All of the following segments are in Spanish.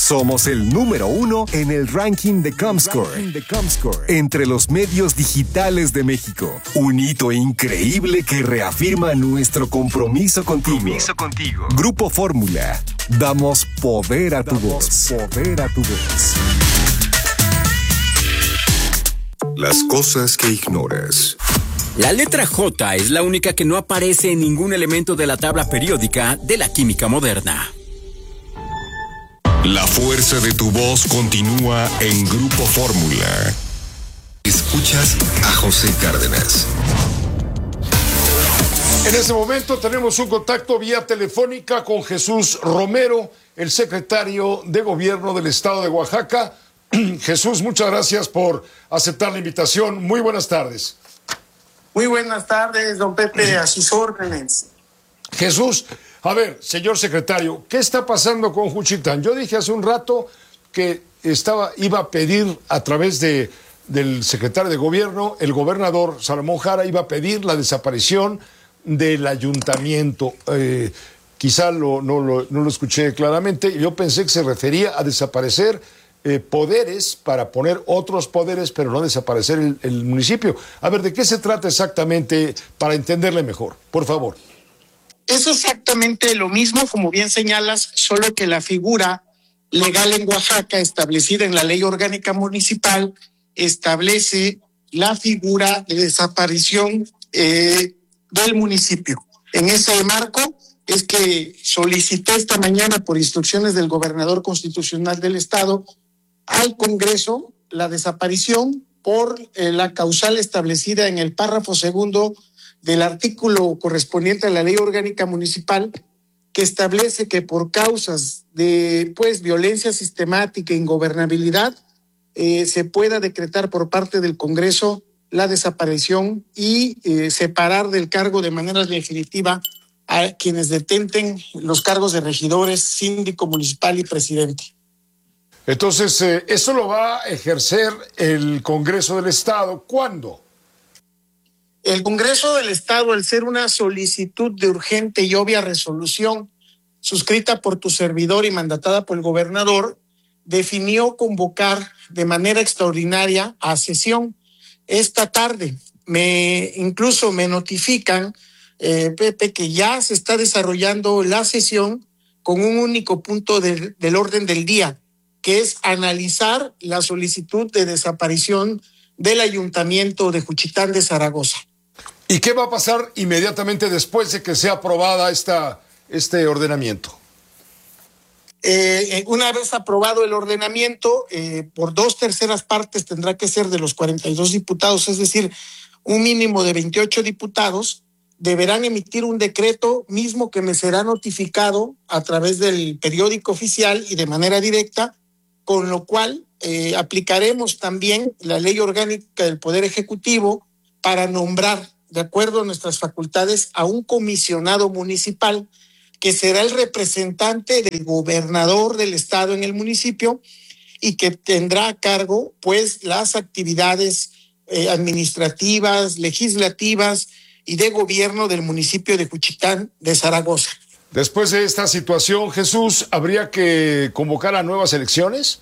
Somos el número 1 en el ranking de Comscore entre los medios digitales de México. Un hito increíble que reafirma nuestro compromiso contigo. Grupo Fórmula. Damos poder a tu voz. Las cosas que ignoras. La letra J es la única que no aparece en ningún elemento de la tabla periódica de la química moderna. La fuerza de tu voz continúa en Grupo Fórmula. Escuchas a José Cárdenas. En este momento tenemos un contacto vía telefónica con Jesús Romero, el secretario de Gobierno del Estado de Oaxaca. Jesús, muchas gracias por aceptar la invitación. Muy buenas tardes. Muy buenas tardes, don Pepe, a sus órdenes. Jesús, a ver, señor secretario, ¿qué está pasando con Juchitán? Yo dije hace un rato que iba a pedir a través del secretario de Gobierno, el gobernador Salomón Jara iba a pedir la desaparición del ayuntamiento. Quizá no lo escuché claramente. Yo pensé que se refería a desaparecer poderes para poner otros poderes, pero no desaparecer el municipio. A ver, ¿de qué se trata exactamente para entenderle mejor? Por favor. Es exactamente lo mismo, como bien señalas, solo que la figura legal en Oaxaca, establecida en la Ley Orgánica Municipal, establece la figura de desaparición del municipio. En ese marco es que solicité esta mañana, por instrucciones del gobernador constitucional del Estado, al Congreso la desaparición por la causal establecida en el párrafo segundo del artículo correspondiente a la Ley Orgánica Municipal, que establece que por causas de violencia sistemática e ingobernabilidad se pueda decretar por parte del Congreso la desaparición y separar del cargo de manera definitiva a quienes detenten los cargos de regidores, síndico municipal y presidente. Entonces, ¿eso lo va a ejercer el Congreso del Estado? ¿Cuándo? El Congreso del Estado, al ser una solicitud de urgente y obvia resolución suscrita por tu servidor y mandatada por el gobernador, definió convocar de manera extraordinaria a sesión esta tarde. Incluso me notifican, Pepe, que ya se está desarrollando la sesión con un único punto del orden del día, que es analizar la solicitud de desaparición del Ayuntamiento de Juchitán de Zaragoza. ¿Y qué va a pasar inmediatamente después de que sea aprobada este ordenamiento? Una vez aprobado el ordenamiento, por 2/3 partes tendrá que ser de los 42 diputados, es decir, un mínimo de 28 diputados, deberán emitir un decreto mismo que me será notificado a través del periódico oficial y de manera directa, con lo cual aplicaremos también la Ley Orgánica del Poder Ejecutivo para nombrar, de acuerdo a nuestras facultades, a un comisionado municipal que será el representante del gobernador del estado en el municipio y que tendrá a cargo, las actividades administrativas, legislativas y de gobierno del municipio de Juchitán de Zaragoza. Después de esta situación, Jesús, ¿habría que convocar a nuevas elecciones?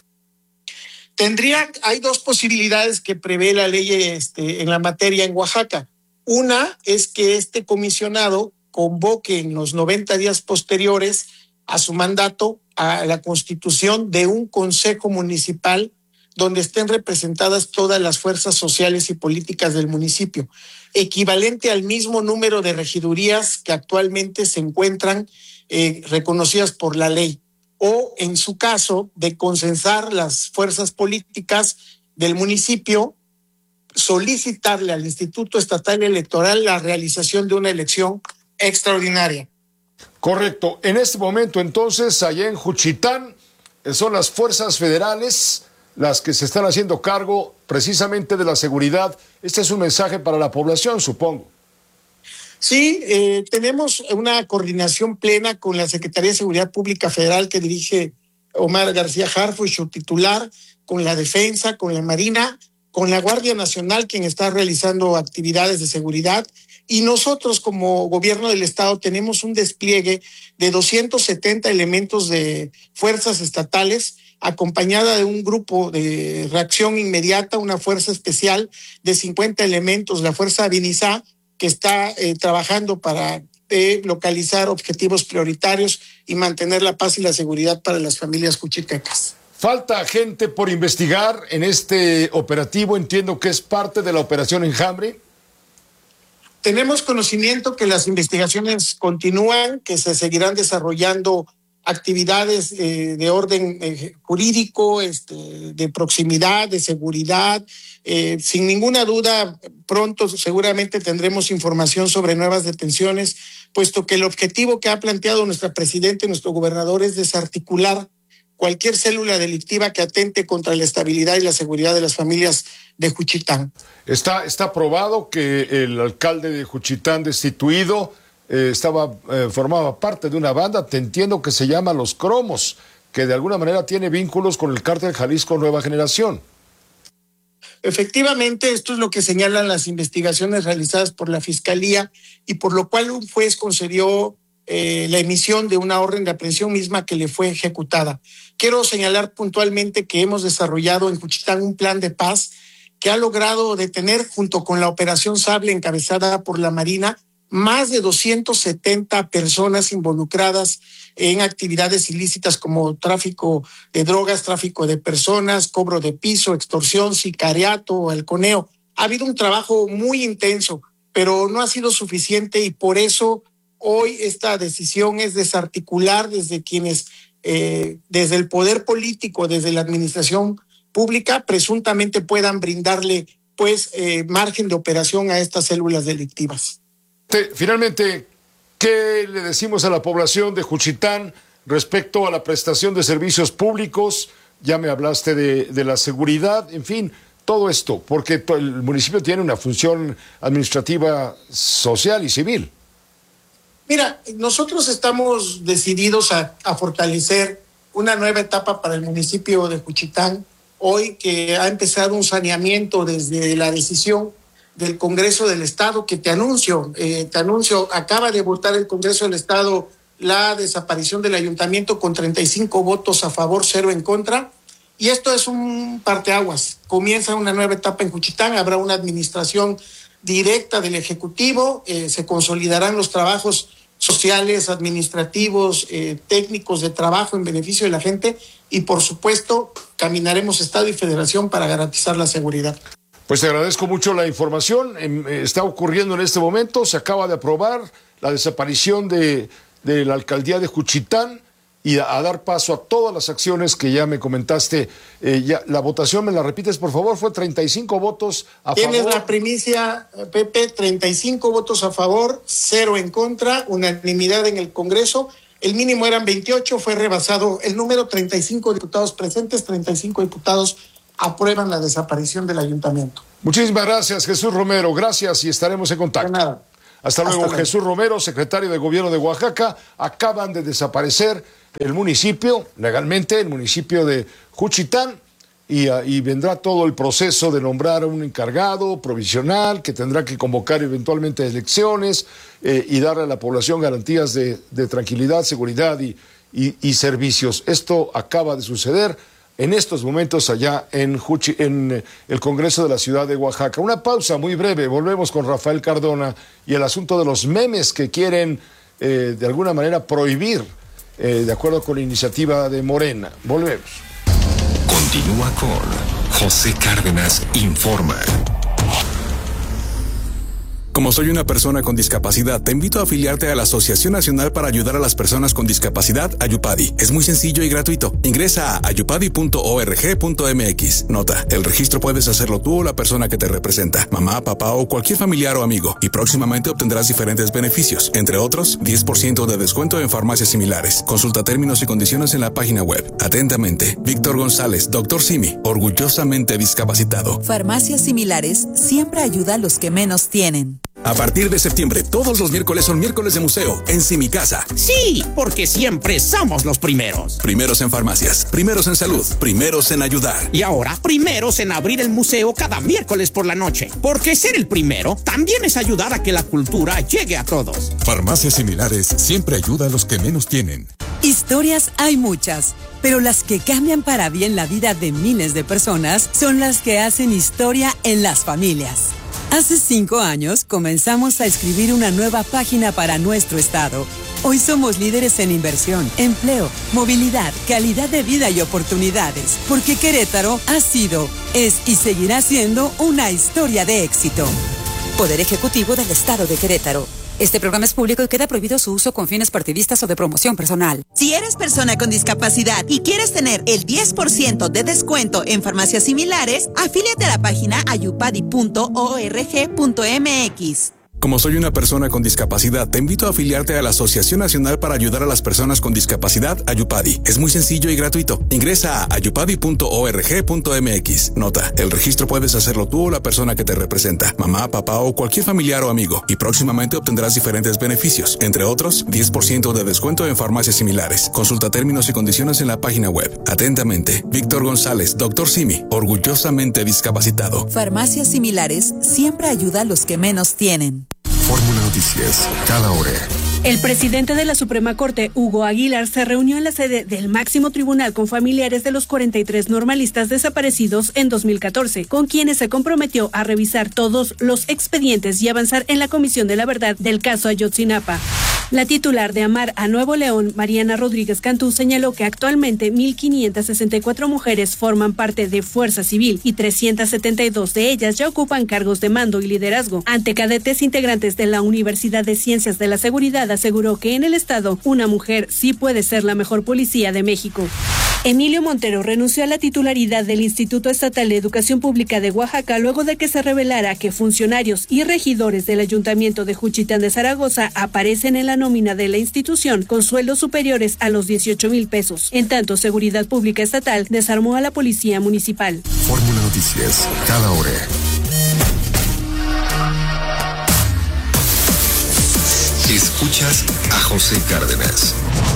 Hay dos posibilidades que prevé la ley en la materia en Oaxaca. Una es que este comisionado convoque en los 90 días posteriores a su mandato a la constitución de un consejo municipal donde estén representadas todas las fuerzas sociales y políticas del municipio, equivalente al mismo número de regidurías que actualmente se encuentran reconocidas por la ley, o en su caso de consensar las fuerzas políticas del municipio, solicitarle al Instituto Estatal Electoral la realización de una elección extraordinaria. Correcto. En este momento, entonces, allá en Juchitán, son las fuerzas federales las que se están haciendo cargo precisamente de la seguridad. Este es un mensaje para la población, supongo. Sí, tenemos una coordinación plena con la Secretaría de Seguridad Pública Federal que dirige Omar García Harfuch, su titular, con la Defensa, con la Marina, con la Guardia Nacional, quien está realizando actividades de seguridad, Y nosotros como gobierno del estado tenemos un despliegue de 270 elementos de fuerzas estatales, acompañada de un grupo de reacción inmediata, una fuerza especial de 50 elementos, la Fuerza Avinizá, que está trabajando para localizar objetivos prioritarios y mantener la paz y la seguridad para las familias juchitecas. Falta gente por investigar en este operativo, entiendo que es parte de la operación Enjambre. Tenemos conocimiento que las investigaciones continúan, que se seguirán desarrollando actividades de orden jurídico, de proximidad, de seguridad. Sin ninguna duda, pronto seguramente tendremos información sobre nuevas detenciones, puesto que el objetivo que ha planteado nuestra presidenta y nuestro gobernador es desarticular cualquier célula delictiva que atente contra la estabilidad y la seguridad de las familias de Juchitán. Está probado que el alcalde de Juchitán destituido formaba parte de una banda, te entiendo que se llama Los Cromos, que de alguna manera tiene vínculos con el cártel Jalisco Nueva Generación. Efectivamente, esto es lo que señalan las investigaciones realizadas por la Fiscalía y por lo cual un juez concedió la emisión de una orden de aprehensión misma que le fue ejecutada. Quiero señalar puntualmente que hemos desarrollado en Juchitán un plan de paz que ha logrado detener, junto con la Operación Sable encabezada por la Marina, más de 270 personas involucradas en actividades ilícitas como tráfico de drogas, tráfico de personas, cobro de piso, extorsión, sicariato, halconeo. Ha habido un trabajo muy intenso, pero no ha sido suficiente y por eso hoy esta decisión es desarticular desde quienes, desde el poder político, desde la administración pública, presuntamente puedan brindarle margen de operación a estas células delictivas. Finalmente, ¿qué le decimos a la población de Juchitán respecto a la prestación de servicios públicos? Ya me hablaste de la seguridad, en fin, todo esto, porque el municipio tiene una función administrativa, social y civil. Mira, nosotros estamos decididos a fortalecer una nueva etapa para el municipio de Juchitán, hoy que ha empezado un saneamiento desde la decisión del Congreso del Estado, que te anuncio, acaba de votar el Congreso del Estado la desaparición del ayuntamiento con 35 votos a favor, 0 en contra, y esto es un parteaguas. Comienza una nueva etapa en Juchitán, habrá una administración directa del Ejecutivo, se consolidarán los trabajos sociales, administrativos, técnicos de trabajo en beneficio de la gente y, por supuesto, caminaremos Estado y Federación para garantizar la seguridad. Pues te agradezco mucho la información. Está ocurriendo en este momento, se acaba de aprobar la desaparición de la alcaldía de Juchitán y a dar paso a todas las acciones que ya me comentaste. La votación, ¿me la repites, por favor? Fue 35 votos a favor. Tienes la primicia, Pepe, 35 votos a favor, 0 en contra, unanimidad en el Congreso. El mínimo eran 28, fue rebasado el número, 35 diputados presentes, 35 diputados aprueban la desaparición del ayuntamiento. Muchísimas gracias, Jesús Romero. Gracias y estaremos en contacto. De nada. Hasta luego, Jesús Romero, secretario de Gobierno de Oaxaca. Acaban de desaparecer el municipio, legalmente, el municipio de Juchitán, y vendrá todo el proceso de nombrar a un encargado provisional que tendrá que convocar eventualmente elecciones y darle a la población garantías de tranquilidad, seguridad y servicios. Esto acaba de suceder en estos momentos allá en el Congreso de la Ciudad de Oaxaca. Una pausa muy breve, volvemos con Rafael Cardona y el asunto de los memes que quieren de alguna manera prohibir, de acuerdo con la iniciativa de Morena. Volvemos. Continúa con José Cárdenas Informa. Como soy una persona con discapacidad, te invito a afiliarte a la Asociación Nacional para Ayudar a las Personas con Discapacidad, Ayupadi. Es muy sencillo y gratuito. Ingresa a ayupadi.org.mx. Nota, el registro puedes hacerlo tú o la persona que te representa, mamá, papá o cualquier familiar o amigo, y próximamente obtendrás diferentes beneficios, entre otros, 10% de descuento en farmacias similares. Consulta términos y condiciones en la página web. Atentamente, Víctor González, Dr. Simi, orgullosamente discapacitado. Farmacias similares siempre ayuda a los que menos tienen. A partir de septiembre, todos los miércoles son miércoles de museo en Mi Casa. Sí, porque siempre somos los primeros. Primeros en farmacias, primeros en salud, primeros en ayudar. Y ahora, primeros en abrir el museo cada miércoles por la noche. Porque ser el primero también es ayudar a que la cultura llegue a todos. Farmacias Similares siempre ayuda a los que menos tienen. Historias hay muchas, pero las que cambian para bien la vida de miles de personas son las que hacen historia en las familias. Hace 5 años comenzamos a escribir una nueva página para nuestro estado. Hoy somos líderes en inversión, empleo, movilidad, calidad de vida y oportunidades, porque Querétaro ha sido, es y seguirá siendo una historia de éxito. Poder Ejecutivo del Estado de Querétaro. Este programa es público y queda prohibido su uso con fines partidistas o de promoción personal. Si eres persona con discapacidad y quieres tener el 10% de descuento en farmacias similares, afíliate a la página ayupadi.org.mx. Como soy una persona con discapacidad, te invito a afiliarte a la Asociación Nacional para Ayudar a las Personas con Discapacidad, Ayupadi. Es muy sencillo y gratuito. Ingresa a ayupadi.org.mx. Nota, el registro puedes hacerlo tú o la persona que te representa, mamá, papá o cualquier familiar o amigo, y próximamente obtendrás diferentes beneficios, entre otros, 10% de descuento en farmacias similares. Consulta términos y condiciones en la página web. Atentamente, Víctor González, Dr. Simi, orgullosamente discapacitado. Farmacias Similares siempre ayuda a los que menos tienen. Fórmula Noticias, cada hora. El presidente de la Suprema Corte, Hugo Aguilar, se reunió en la sede del máximo tribunal con familiares de los 43 normalistas desaparecidos en 2014, con quienes se comprometió a revisar todos los expedientes y avanzar en la comisión de la verdad del caso Ayotzinapa. La titular de Amar a Nuevo León, Mariana Rodríguez Cantú, señaló que actualmente 1,564 mujeres forman parte de Fuerza Civil y 372 de ellas ya ocupan cargos de mando y liderazgo. Ante cadetes integrantes de la Universidad de Ciencias de la Seguridad, aseguró que en el estado una mujer sí puede ser la mejor policía de México. Emilio Montero renunció a la titularidad del Instituto Estatal de Educación Pública de Oaxaca luego de que se revelara que funcionarios y regidores del Ayuntamiento de Juchitán de Zaragoza aparecen en la nómina de la institución con sueldos superiores a los 18,000 pesos. En tanto, Seguridad Pública Estatal desarmó a la Policía Municipal. Fórmula Noticias, cada hora. Escuchas a José Cárdenas.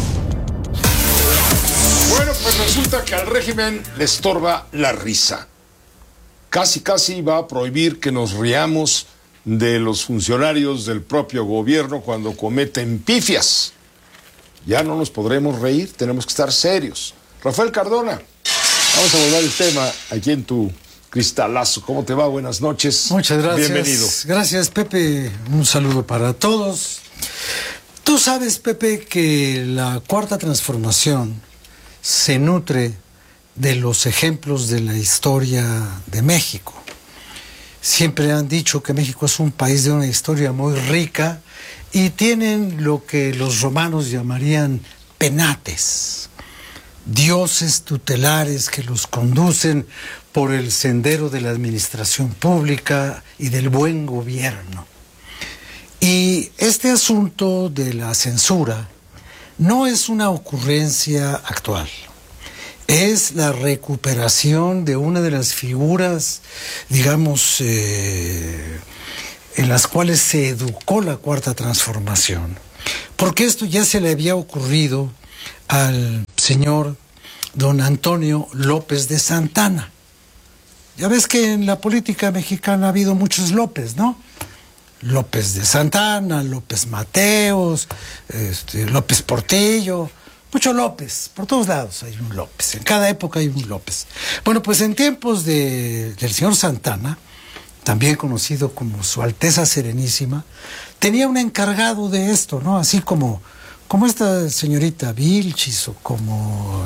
Bueno, pues resulta que al régimen le estorba la risa. Casi va a prohibir que nos riamos de los funcionarios del propio gobierno cuando cometen pifias. Ya no nos podremos reír, tenemos que estar serios. Rafael Cardona, vamos a volver al tema aquí en tu cristalazo. ¿Cómo te va? Buenas noches. Muchas gracias. Bienvenido. Gracias, Pepe. Un saludo para todos. Tú sabes, Pepe, que la Cuarta Transformación se nutre de los ejemplos de la historia de México. Siempre han dicho que México es un país de una historia muy rica y tienen lo que los romanos llamarían penates, dioses tutelares que los conducen por el sendero de la administración pública y del buen gobierno. Y este asunto de la censura no es una ocurrencia actual. Es la recuperación de una de las figuras, digamos, en las cuales se educó la Cuarta Transformación. Porque esto ya se le había ocurrido al señor don Antonio López de Santana. Ya ves que en la política mexicana ha habido muchos López, ¿no? López de Santana, López Mateos, López Portillo, mucho López, por todos lados hay un López, en cada época hay un López. Bueno, pues en tiempos del señor Santana, también conocido como Su Alteza Serenísima, tenía un encargado de esto, ¿no? Así como esta señorita Vilchis o como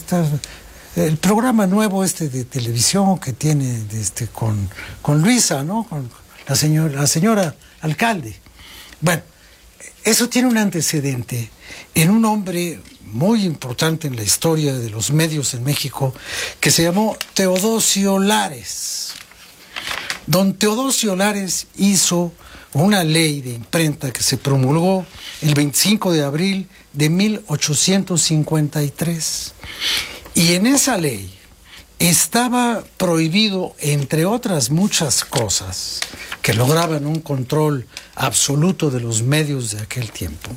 el programa nuevo de televisión que tiene con Luisa, ¿no? Con la señora alcalde. Bueno, eso tiene un antecedente en un hombre muy importante en la historia de los medios en México que se llamó Teodosio Lares. Don Teodosio Lares hizo una ley de imprenta que se promulgó el 25 de abril de 1853. Y en esa ley estaba prohibido, entre otras muchas cosas, que lograban un control absoluto de los medios de aquel tiempo.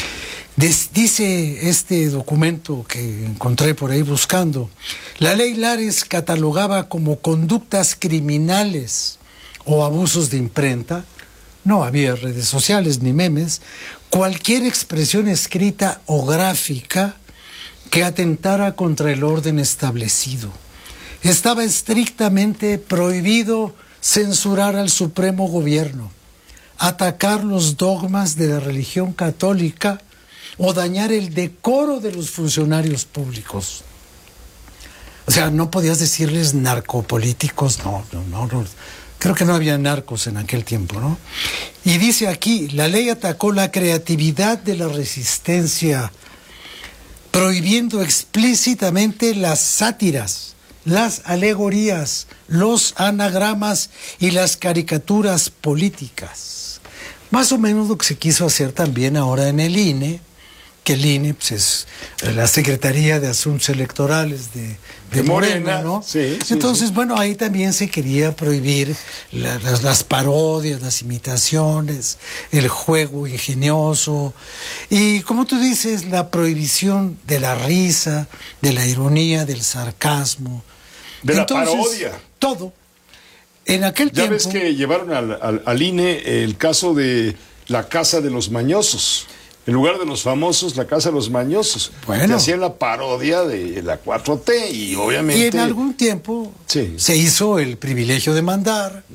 Dice este documento que encontré por ahí buscando, la ley Lares catalogaba como conductas criminales o abusos de imprenta, no había redes sociales ni memes, cualquier expresión escrita o gráfica que atentara contra el orden establecido. Estaba estrictamente prohibido censurar al Supremo Gobierno, atacar los dogmas de la religión católica o dañar el decoro de los funcionarios públicos. O sea, no podías decirles narcopolíticos, no. Creo que no había narcos en aquel tiempo, ¿no? Y dice aquí, la ley atacó la creatividad de la resistencia, prohibiendo explícitamente las sátiras, las alegorías, los anagramas y las caricaturas políticas. Más o menos lo que se quiso hacer también ahora en el INE, que el INE pues, es la Secretaría de Asuntos Electorales de Morena, ¿no? Sí, entonces, sí. Bueno, ahí también se quería prohibir las parodias, las imitaciones, el juego ingenioso y, como tú dices, la prohibición de la risa, de la ironía, del sarcasmo. De la parodia. Todo. En aquel tiempo... Ya ves que llevaron al INE el caso de la Casa de los Mañosos. En lugar de los famosos, la Casa de los Mañosos. Bueno. Que hacían la parodia de la 4T y obviamente... Y en algún tiempo se hizo el privilegio de mandar.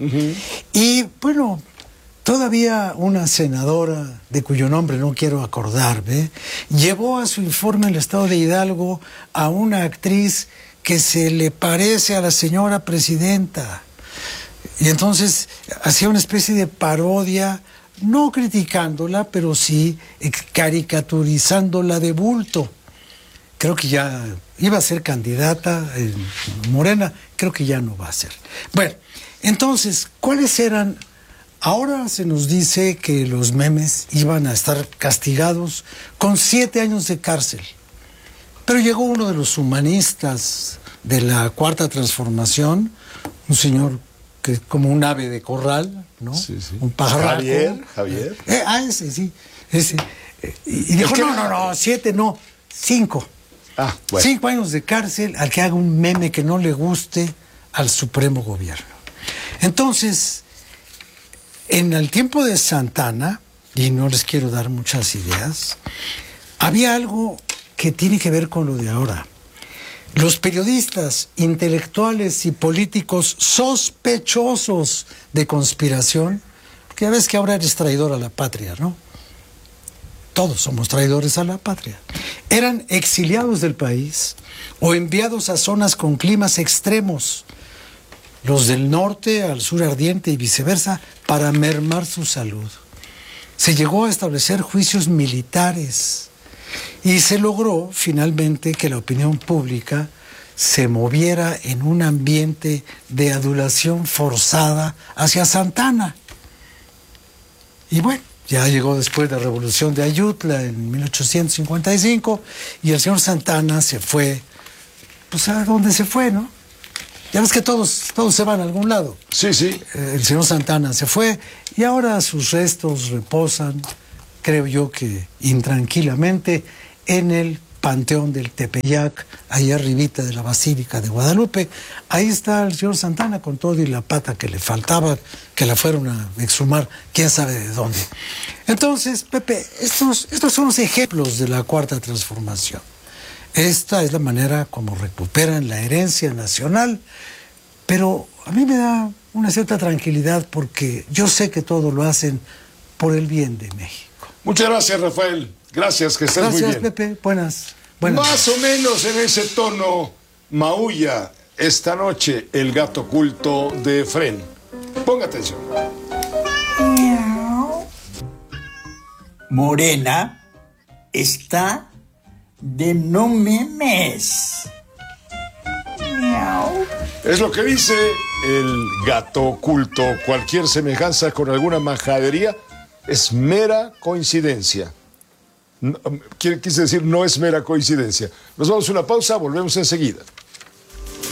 Y bueno, todavía una senadora, de cuyo nombre no quiero acordarme, llevó a su informe en el estado de Hidalgo a una actriz que se le parece a la señora presidenta. Y entonces hacía una especie de parodia, no criticándola, pero sí caricaturizándola de bulto. Creo que ya iba a ser candidata en Morena, creo que ya no va a ser. Bueno, entonces, ¿cuáles eran? Ahora se nos dice que los memes iban a estar castigados con 7 años de cárcel. Pero llegó uno de los humanistas de la Cuarta Transformación, un señor que es como un ave de corral, ¿no? Sí. Un pajarraco. Javier. Ese, sí. Ese. Y dijo, no, 7 no, 5. Bueno. 5 años de cárcel al que haga un meme que no le guste al Supremo Gobierno. Entonces, en el tiempo de Santana, y no les quiero dar muchas ideas, había algo que tiene que ver con lo de ahora. Los periodistas, intelectuales y políticos sospechosos de conspiración, porque ya ves que ahora eres traidor a la patria, ¿no? Todos somos traidores a la patria. Eran exiliados del país o enviados a zonas con climas extremos, los del norte al sur ardiente y viceversa, para mermar su salud. Se llegó a establecer juicios militares y se logró finalmente que la opinión pública se moviera en un ambiente de adulación forzada hacia Santana. Y bueno, ya llegó después de la Revolución de Ayutla en 1855 y el señor Santana se fue, pues a donde se fue, ¿no? Ya ves que todos se van a algún lado. Sí. El señor Santana se fue y ahora sus restos reposan, creo yo que intranquilamente, en el Panteón del Tepeyac, ahí arribita de la Basílica de Guadalupe. Ahí está el señor Santana con todo y la pata que le faltaba, que la fueron a exhumar, quién sabe de dónde. Entonces, Pepe, estos son los ejemplos de la Cuarta Transformación. Esta es la manera como recuperan la herencia nacional, pero a mí me da una cierta tranquilidad porque yo sé que todo lo hacen por el bien de México. Muchas gracias, Rafael. Gracias, que estés muy bien. Gracias, Pepe. Buenas. Más o menos en ese tono maulla esta noche el gato oculto de Efrén. Ponga atención. Morena está de no memes. Es lo que dice el gato oculto. Cualquier semejanza con alguna majadería es mera coincidencia. Quise decir, no es mera coincidencia. Nos vamos a una pausa, volvemos enseguida.